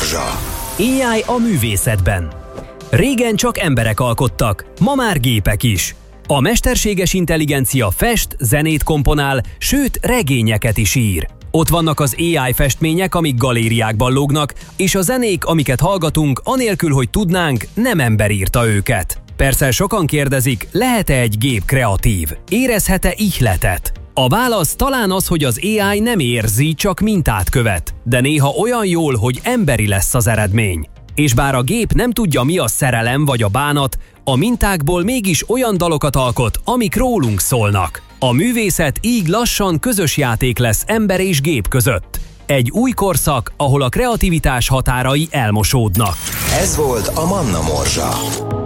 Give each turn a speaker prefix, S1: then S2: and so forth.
S1: Morzsa.
S2: AI a művészetben. Régen csak emberek alkottak, ma már gépek is. A mesterséges intelligencia fest, zenét komponál, sőt regényeket is ír. Ott vannak az AI festmények, amik galériákban lógnak, és a zenék, amiket hallgatunk, anélkül, hogy tudnánk, nem ember írta őket. Persze sokan kérdezik, lehet-e egy gép kreatív? Érezhet-e ihletet? A válasz talán az, hogy az AI nem érzi, csak mintát követ, de néha olyan jól, hogy emberi lesz az eredmény. És bár a gép nem tudja, mi a szerelem vagy a bánat, a mintákból mégis olyan dalokat alkot, amik rólunk szólnak. A művészet így lassan közös játék lesz ember és gép között. Egy új korszak, ahol a kreativitás határai elmosódnak.
S1: Ez volt a Manna Morzsa.